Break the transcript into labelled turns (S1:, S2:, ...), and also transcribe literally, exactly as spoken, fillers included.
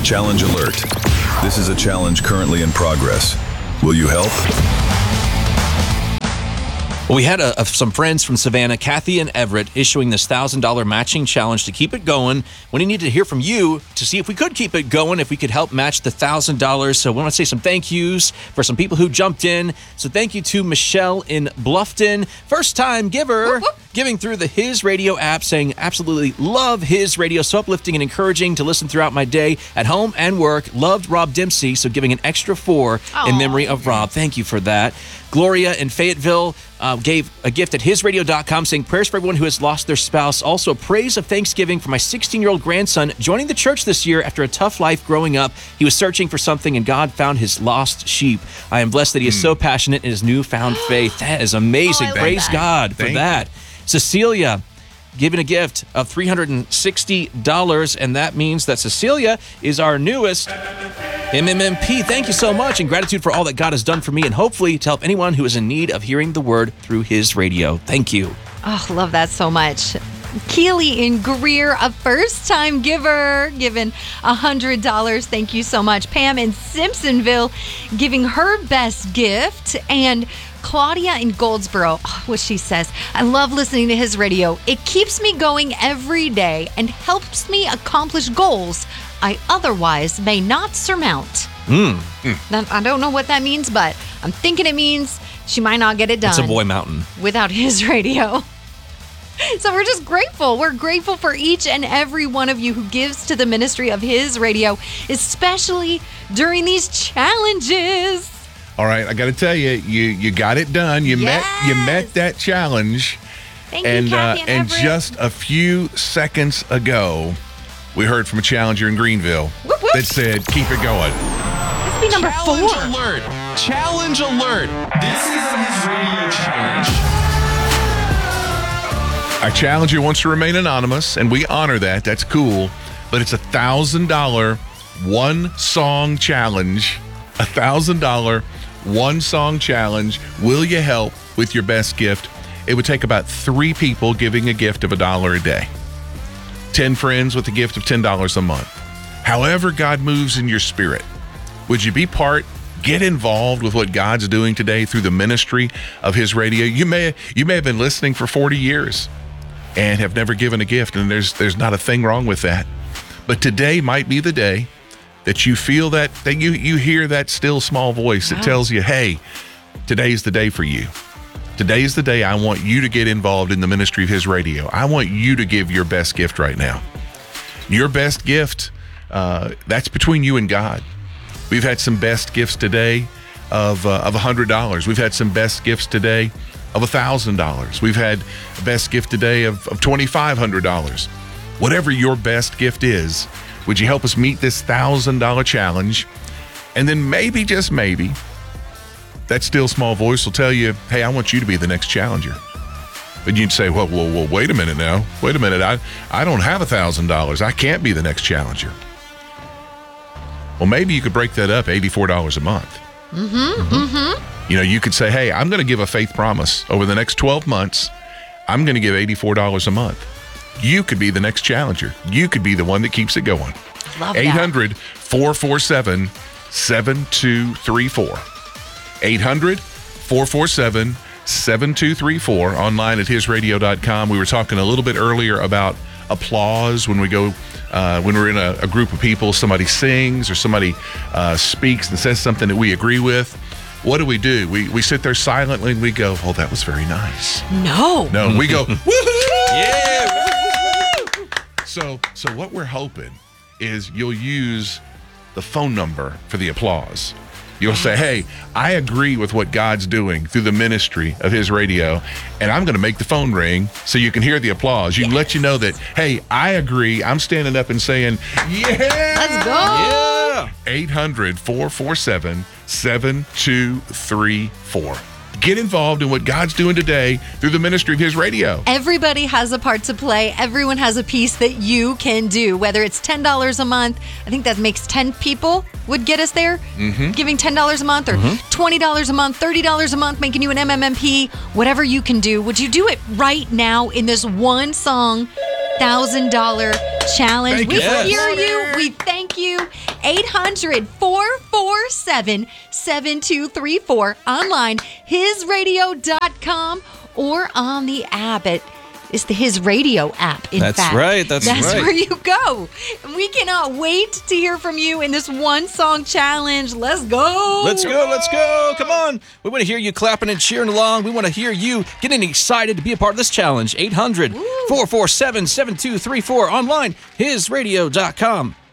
S1: Challenge alert. This is a challenge currently in progress. Will you help?
S2: Well, we had a, a, some friends from Savannah, Kathy and Everett, issuing this one thousand dollars matching challenge to keep it going. We needed to hear from you to see if we could keep it going, if we could help match the one thousand dollars. So we want to say some thank yous for some people who jumped in. So thank you to Michelle in Bluffton, first-time giver, whoop, whoop. giving through the His Radio app, saying absolutely love His Radio, so uplifting and encouraging to listen throughout my day at home and work. Loved Rob Dempsey, so giving an extra four Aww. in memory of Rob. Thank you for that. Gloria in Fayetteville uh, gave a gift at his radio dot com saying prayers for everyone who has lost their spouse. Also, praise of thanksgiving for my sixteen-year-old grandson joining the church this year after a tough life growing up. He was searching for something and God found his lost sheep. I am blessed that he is mm. so passionate in his newfound faith. That is amazing. Oh, praise that. God for Thank that. You. Cecilia giving a gift of three hundred sixty dollars, and that means that Cecilia is our newest M M M P. Thank you so much, and gratitude for all that God has done for me, and hopefully to help anyone who is in need of hearing the word through His radio. Thank you.
S3: Oh, love that so much. Keely in Greer, a first-time giver, giving one hundred dollars. Thank you so much. Pam in Simpsonville giving her best gift, and Claudia in Goldsboro, what she says, I love listening to His radio. It keeps me going every day and helps me accomplish goals I otherwise may not surmount.
S2: Mm.
S3: Mm. I don't know what that means, but I'm thinking it means she might not get it done.
S2: It's a boy mountain.
S3: Without His radio. So we're just grateful. We're grateful for each and every one of you who gives to the ministry of His radio, especially during these challenges.
S4: All right, I got to tell you, you you got it done. You
S3: yes.
S4: met you met that challenge.
S3: Thank
S4: and
S3: you, Kathy
S4: uh,
S3: and,
S4: and
S3: Everett.
S4: just a few seconds ago, we heard from a challenger in Greenville
S3: whoop, whoop.
S4: that said, "Keep it going."
S3: This would be number
S5: Challenge
S3: four.
S5: alert! Challenge alert! This is the His Radio Challenge.
S4: Our challenger wants to remain anonymous, and we honor that. That's cool. But it's a thousand dollar one song challenge. A thousand dollar one song challenge. Will you help with your best gift? It would take about three people giving a gift of a dollar a day. Ten friends with a gift of ten dollars a month. However God moves in your spirit. Would you be part? Get involved with what God's doing today through the ministry of His radio. You may you may have been listening for forty years and have never given a gift, and there's there's not a thing wrong with that. But today might be the day that you feel that, that you, you hear that still small voice that wow. tells you, hey, today's the day for you. Today's the day I want you to get involved in the ministry of His radio. I want you to give your best gift right now. Your best gift, uh, that's between you and God. We've had some best gifts today of uh, of one hundred dollars. We've had some best gifts today of one thousand dollars. We've had a best gift today of, of twenty-five hundred dollars. Whatever your best gift is, would you help us meet this one thousand dollar challenge? And then maybe, just maybe, that still small voice will tell you, hey, I want you to be the next challenger. And you'd say, well, well, well wait a minute now. Wait a minute. I, I don't have one thousand dollars. I can't be the next challenger. Well, maybe you could break that up, eighty-four dollars a month.
S3: Mm-hmm, mm-hmm. mm-hmm.
S4: You know, you could say, hey, I'm going to give a faith promise. Over the next twelve months, I'm going to give eighty-four dollars a month. You could be the next challenger. You could be the one that keeps it going.
S3: Love
S4: eight hundred, four four seven, seven two three four. eight hundred, four four seven, seven two three four. Online at his radio dot com. We were talking a little bit earlier about applause when we go, uh, when we're in a, a group of people, somebody sings or somebody uh, speaks and says something that we agree with. What do we do? We we sit there silently and we go, oh, that was very nice.
S3: No.
S4: No, we go, woohoo!
S2: Yeah.
S4: So, so what we're hoping is you'll use the phone number for the applause. You'll say, hey, I agree with what God's doing through the ministry of His radio, and I'm going to make the phone ring so you can hear the applause. You can let you know that, hey, I agree. I'm standing up and saying, yeah.
S3: Let's go.
S2: Yeah.
S4: eight hundred, four four seven, seven two three four. Get involved in what God's doing today through the ministry of His radio.
S3: Everybody has a part to play. Everyone has a piece that you can do, whether it's ten dollars a month. I think that makes ten people would get us there.
S4: Mm-hmm.
S3: Giving ten dollars a month or mm-hmm. twenty dollars a month, thirty dollars a month, making you an M M M P, whatever you can do. Would you do it right now in this one song one thousand dollars challenge.
S4: Thank
S3: we
S4: you.
S2: Yes.
S3: hear you. We thank you. eight hundred, four four seven, seven two three four. Online, his radio dot com or on the app at It's the His Radio app, in
S2: That's
S3: fact.
S2: right, that's
S3: That's
S2: right.
S3: where you go. And we cannot wait to hear from you in this one song challenge. Let's go.
S2: Let's go, let's go. Come on. We want to hear you clapping and cheering along. We want to hear you getting excited to be a part of this challenge. eight hundred, four four seven, seven two three four. Online, his radio dot com.